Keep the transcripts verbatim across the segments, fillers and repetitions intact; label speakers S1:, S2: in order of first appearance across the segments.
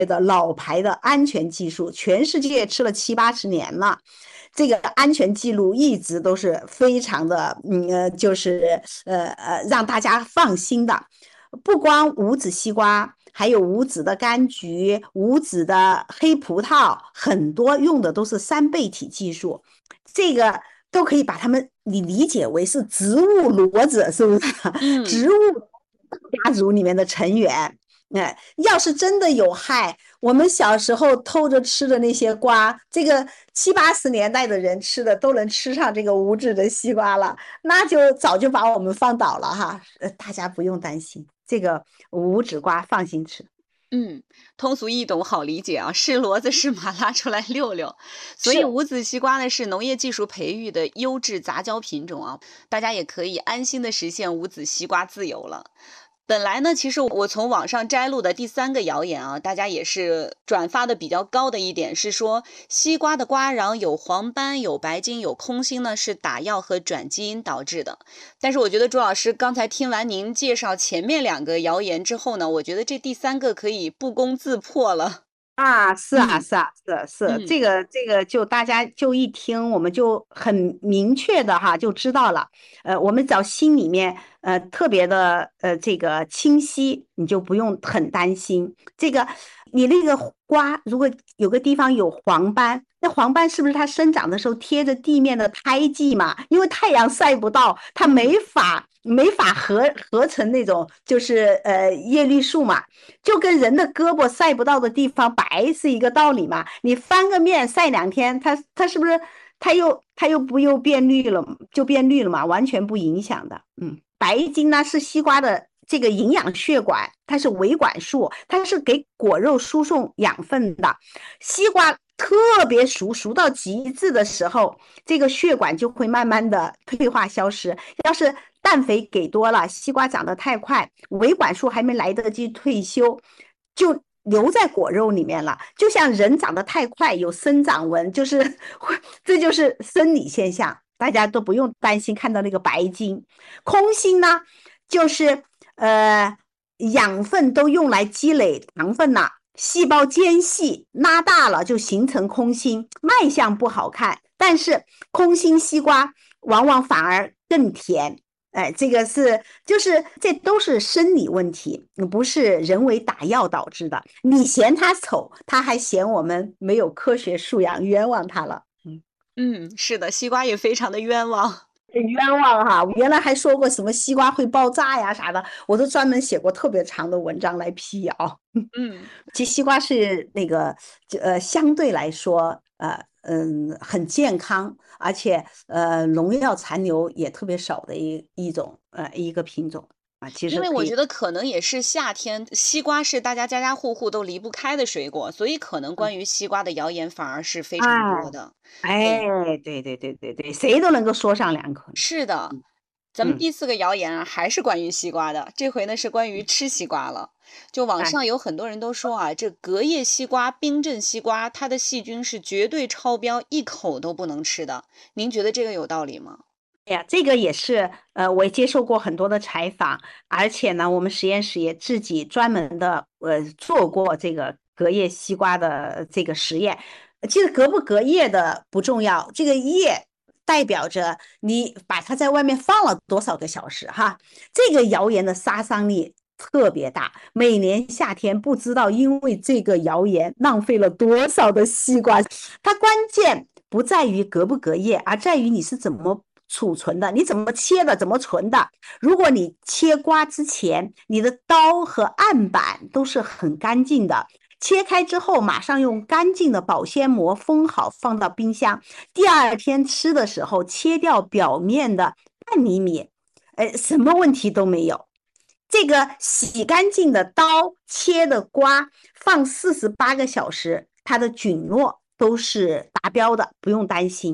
S1: 的老牌的安全技术，全世界吃了七八十年了。这个安全记录一直都是非常的，嗯，呃，就是呃呃，让大家放心的。不光无籽西瓜，还有无籽的柑橘、无籽的黑葡萄，很多用的都是三倍体技术，这个都可以把它们你理解为是植物骡子，是不是？
S2: 嗯。
S1: 植物家族里面的成员。哎，要是真的有害，我们小时候偷着吃的那些瓜，这个七八十年代的人吃的都能吃上这个无籽的西瓜了，那就早就把我们放倒了哈。呃，大家不用担心，这个无籽瓜放心吃。
S2: 嗯，通俗易懂，好理解啊！是骡子是马拉出来溜溜，所以
S1: 是。
S2: 无籽西瓜呢是农业技术培育的优质杂交品种啊，大家也可以安心的实现无籽西瓜自由了。本来呢，其实我从网上摘录的第三个谣言啊，大家也是转发的比较高的一点是说，西瓜的瓜瓤有黄斑、有白筋、有空心呢，是打药和转基因导致的。但是我觉得朱老师刚才听完您介绍前面两个谣言之后呢，我觉得这第三个可以不攻自破了。
S1: 啊，是啊，
S2: 嗯
S1: 是啊，是是，
S2: 嗯。
S1: 这个这个就大家就一听，我们就很明确的哈就知道了。呃，我们只要心里面呃特别的呃这个清晰，你就不用很担心。这个你那个瓜如果有个地方有黄斑，那黄斑是不是它生长的时候贴着地面的胎记嘛？因为太阳晒不到，它
S2: 嗯。
S1: 没法没法合合成那种就是呃叶绿素嘛。就跟人的胳膊晒不到的地方白是一个道理嘛。你翻个面晒两天，它它是不是它又它又不又变绿了，就变绿了嘛？完全不影响的。嗯，白金呢是西瓜的这个营养血管，它是维管束，它是给果肉输送养分的。西瓜特别熟，熟到极致的时候，这个血管就会慢慢的退化消失。要是氮肥给多了，西瓜长得太快，维管束还没来得及退休，就留在果肉里面了。就像人长得太快，有生长纹，就是这就是生理现象，大家都不用担心看到那个白筋。空心呢，就是呃养分都用来积累糖分了。细胞间隙拉大了，就形成空心，卖相不好看，但是空心西瓜往往反而更甜。哎，这个是就是这都是生理问题，不是人为打药导致的。你嫌它丑，他还嫌我们没有科学素养，冤枉他了。嗯，
S2: 嗯，是的，西瓜也非常的冤枉。
S1: 冤枉哈！我原来还说过什么西瓜会爆炸呀啥的，我都专门写过特别长的文章来辟谣。
S2: 嗯。
S1: 其实西瓜是那个呃相对来说呃嗯很健康，而且呃农药残留也特别少的一一种呃一个品种啊，其
S2: 因为
S1: 实可以。
S2: 我觉得可能也是夏天，西瓜是大家家家户户都离不开的水果，所以可能关于西瓜的谣言反而是非常多
S1: 啊，
S2: 的。对，
S1: 哎，对对对对对，谁都能够说上两口。
S2: 是的。
S1: 嗯
S2: 咱们
S1: 嗯，
S2: 第四个谣言啊，还是关于西瓜的，这回呢是关于吃西瓜了。就网
S1: 哎。
S2: 上有很多人都说啊，这隔夜西瓜、冰镇西瓜，它的细菌是绝对超标，一口都不能吃的。您觉得这个有道理吗？
S1: 哎呀，这个也是，呃，我也接受过很多的采访，而且呢，我们实验室也自己专门的，呃，做过这个隔夜西瓜的这个实验。其实隔不隔夜的不重要，这个夜代表着你把它在外面放了多少个小时哈。这个谣言的杀伤力特别大，每年夏天不知道因为这个谣言浪费了多少的西瓜。它关键不在于隔不隔夜，而在于你是怎么储存的，你怎么切的，怎么存的。如果你切瓜之前，你的刀和案板都是很干净的，切开之后马上用干净的保鲜膜封好，放到冰箱。第二天吃的时候，切掉表面的半厘米，呃，什么问题都没有。这个洗干净的刀切的瓜，放四十八个小时，它的菌落都是达标的，不用担心。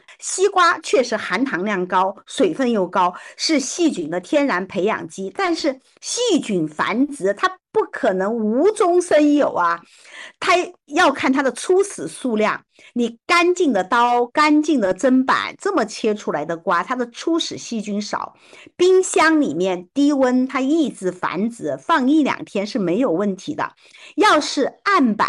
S1: 西瓜确实含糖量高，水分又高，是细菌的天然培养基。但是细菌繁殖它不可能无中生有啊，它要看它的初始数量。你干净的刀、干净的砧板这么切出来的瓜，它的初始细菌少。冰箱里面低温它抑制繁殖，放一两天是没有问题的。要是案板